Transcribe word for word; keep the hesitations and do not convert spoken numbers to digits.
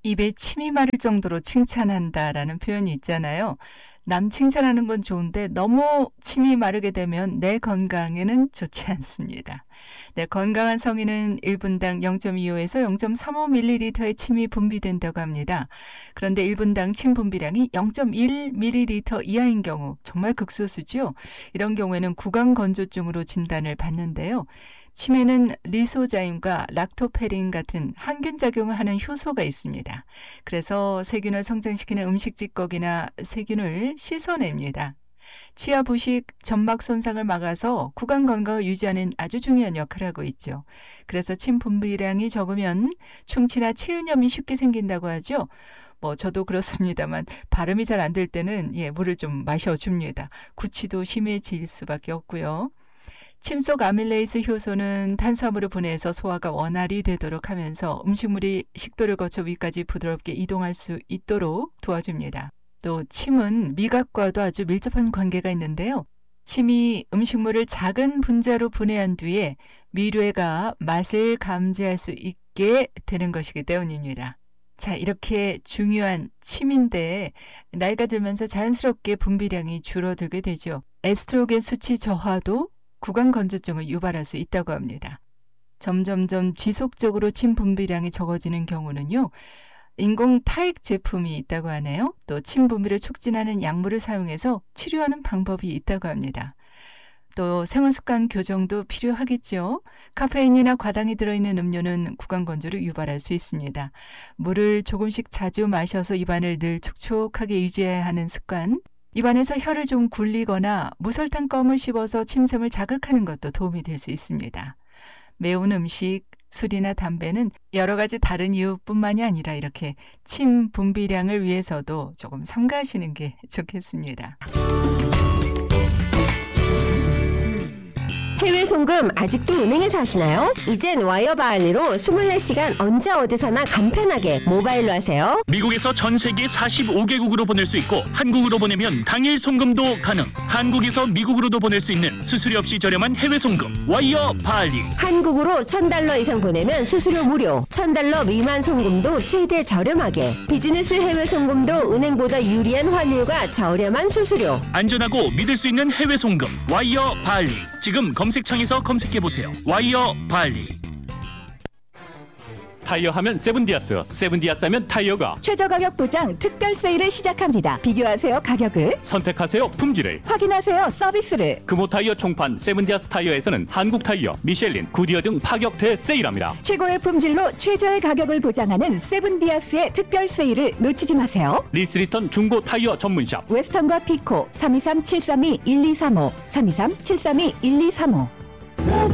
입에 침이 마를 정도로 칭찬한다라는 표현이 있잖아요. 남 칭찬하는 건 좋은데 너무 침이 마르게 되면 내 건강에는 좋지 않습니다. 네, 건강한 성인은 일 분당 영 점 이오에서 영 점 삼오 밀리리터의 침이 분비된다고 합니다. 그런데 일 분당 침 분비량이 영 점 일 밀리리터 이하인 경우 정말 극소수죠. 이런 경우에는 구강건조증으로 진단을 받는데요. 침에는 리소자임과 락토페린 같은 항균 작용을 하는 효소가 있습니다. 그래서 세균을 성장시키는 음식 찌꺼기나 세균을 씻어냅니다. 치아 부식, 점막 손상을 막아서 구강 건강을 유지하는 아주 중요한 역할을 하고 있죠. 그래서 침 분비량이 적으면 충치나 치은염이 쉽게 생긴다고 하죠. 뭐 저도 그렇습니다만 발음이 잘 안 될 때는 예, 물을 좀 마셔줍니다. 구취도 심해질 수밖에 없고요. 침 속 아밀레이스 효소는 탄수화물을 분해해서 소화가 원활히 되도록 하면서 음식물이 식도를 거쳐 위까지 부드럽게 이동할 수 있도록 도와줍니다. 또 침은 미각과도 아주 밀접한 관계가 있는데요. 침이 음식물을 작은 분자로 분해한 뒤에 미뢰가 맛을 감지할 수 있게 되는 것이기 때문입니다. 자, 이렇게 중요한 침인데 나이가 들면서 자연스럽게 분비량이 줄어들게 되죠. 에스트로겐 수치 저하도 구강건조증을 유발할 수 있다고 합니다. 점점점 지속적으로 침 분비량이 적어지는 경우는요. 인공 타액 제품이 있다고 하네요. 또 침 분비를 촉진하는 약물을 사용해서 치료하는 방법이 있다고 합니다. 또 생활습관 교정도 필요하겠죠. 카페인이나 과당이 들어있는 음료는 구강건조를 유발할 수 있습니다. 물을 조금씩 자주 마셔서 입안을 늘 촉촉하게 유지해야 하는 습관, 입안에서 혀를 좀 굴리거나 무설탕 껌을 씹어서 침샘을 자극하는 것도 도움이 될 수 있습니다. 매운 음식, 술이나 담배는 여러 가지 다른 이유뿐만이 아니라 이렇게 침 분비량을 위해서도 조금 삼가하시는 게 좋겠습니다. 해외 송금 아직도 은행에서 하시나요? 이젠 와이어 바할리로 이십사 시간 언제 어디서나 간편하게 모바일로 하세요. 미국에서 전 세계 사십오 개국으로 보낼 수 있고 한국으로 보내면 당일 송금도 가능. 한국에서 미국으로도 보낼 수 있는 수수료 없이 저렴한 해외 송금 와이어 바할리. 한국으로 천 달러 이상 보내면 수수료 무료. 천 달러 미만 송금도 최대 저렴하게. 비즈니스 해외 송금도 은행보다 유리한 환율과 저렴한 수수료. 안전하고 믿을 수 있는 해외 송금 와이어 바할리. 지금 검색창에서 검색해보세요. 와이어 바할리. 타이어 하면 세븐디아스, 세븐디아스 하면 타이어가 최저 가격 보장 특별 세일을 시작합니다. 비교하세요 가격을, 선택하세요 품질을, 확인하세요 서비스를. 금호 타이어 총판 세븐디아스 타이어에서는 한국 타이어, 미셸린, 구디어 등 파격 대세일합니다. 최고의 품질로 최저의 가격을 보장하는 세븐디아스의 특별 세일을 놓치지 마세요. 리스리턴 중고 타이어 전문샵 웨스턴과 피코 삼이삼 칠삼이 일이삼오 삼이삼 칠삼이 일이삼오.